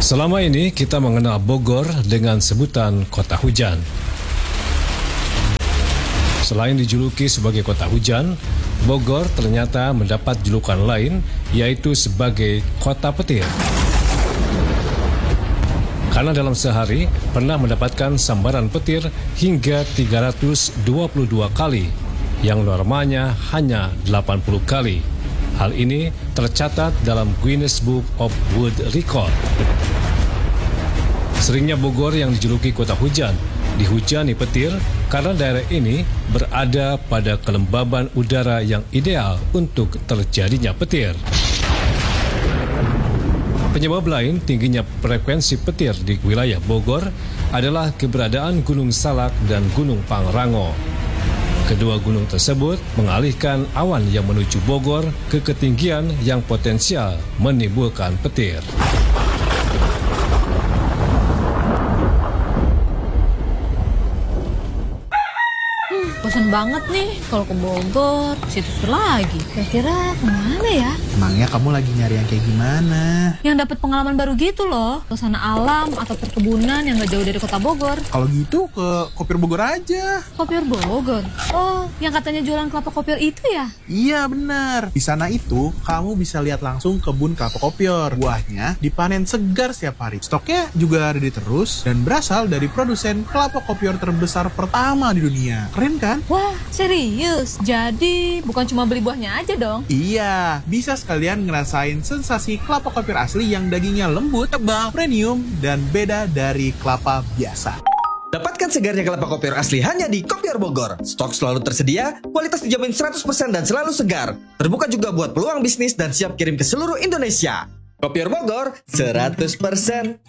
Selama ini kita mengenal Bogor dengan sebutan kota hujan. Selain dijuluki sebagai kota hujan, Bogor ternyata mendapat julukan lain, yaitu sebagai kota petir. Karena dalam sehari pernah mendapatkan sambaran petir hingga 322 kali, yang normalnya hanya 80 kali. Hal ini tercatat dalam Guinness Book of World Record. Seringnya Bogor yang dijuluki kota hujan dihujani petir karena daerah ini berada pada kelembaban udara yang ideal untuk terjadinya petir. Penyebab lain tingginya frekuensi petir di wilayah Bogor adalah keberadaan Gunung Salak dan Gunung Pangrango. Kedua gunung tersebut mengalihkan awan yang menuju Bogor ke ketinggian yang potensial menimbulkan petir. Bosan banget nih kalau ke Bogor, situ lagi. Kira-kira kemana ya? Emangnya kamu lagi nyari yang kayak gimana? Yang dapat pengalaman baru gitu loh, suasana alam atau perkebunan yang gak jauh dari kota Bogor. Kalau gitu ke Kopior Bogor aja. Kopior Bogor? Oh, yang katanya jualan kelapa kopior itu ya? Iya benar. Di sana itu kamu bisa lihat langsung kebun kelapa kopior. Buahnya dipanen segar setiap hari. Stoknya juga ready terus dan berasal dari produsen kelapa kopior terbesar pertama di dunia. Keren kan? Wah, serius? Jadi bukan cuma beli buahnya aja dong? Iya, bisa sekalian ngerasain sensasi kelapa kopior asli yang dagingnya lembut, tebal, premium, dan beda dari kelapa biasa. Dapatkan segarnya kelapa kopior asli hanya di Kopior Bogor. Stok selalu tersedia, kualitas dijamin 100% dan selalu segar. Terbuka juga buat peluang bisnis dan siap kirim ke seluruh Indonesia. Kopior Bogor, 100%.